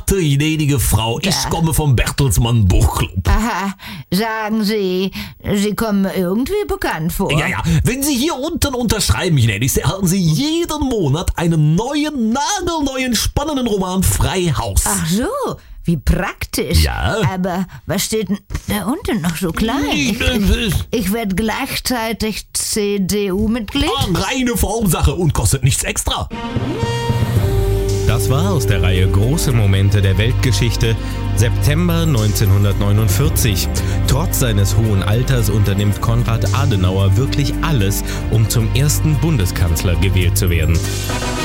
warte, gnädige Frau, ich komme vom Bertelsmann Buchclub. Aha, sagen Sie, Sie kommen mir irgendwie bekannt vor. Ja, wenn Sie hier unten unterschreiben, gnädigste, erhalten Sie jeden Monat einen neuen, nagelneuen, spannenden Roman frei Haus. Ach so, wie praktisch. Ja. Aber was steht denn da unten noch so klein? Ich werde gleichzeitig CDU-Mitglied. Reine Formsache und kostet nichts extra. Das war aus der Reihe Große Momente der Weltgeschichte, September 1949. Trotz seines hohen Alters unternimmt Konrad Adenauer wirklich alles, um zum ersten Bundeskanzler gewählt zu werden.